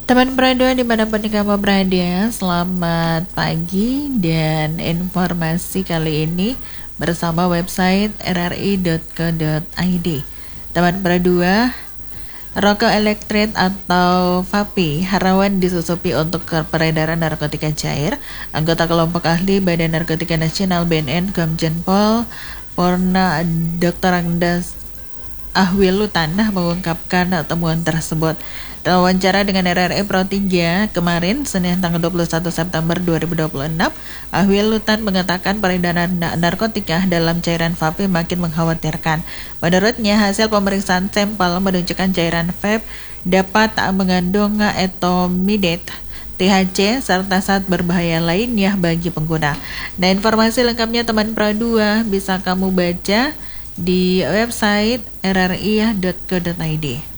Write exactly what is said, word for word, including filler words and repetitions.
Teman Pradua dimanapun kamu berada, selamat pagi dan informasi kali ini bersama website r r i dot co dot i d. Teman Pradua, rokok elektrik atau vape rawan disusupi untuk peredaran narkotika cair. Anggota kelompok ahli Badan Narkotika Nasional B N N Komjen Pol Porna doktor Andas Ahwilutan mengungkapkan temuan tersebut. Dalam wawancara dengan R R I Pro tiga kemarin, Senin tanggal dua puluh satu September dua ribu dua puluh enam, Ahwilutan mengatakan peredaran narkotika dalam cairan vape makin mengkhawatirkan. Menurutnya, hasil pemeriksaan sampel menunjukkan cairan vape dapat mengandung etomidate, T H C, serta zat berbahaya lainnya bagi pengguna. Nah, informasi lengkapnya teman Pradua bisa kamu baca di website r r i dot co dot i d.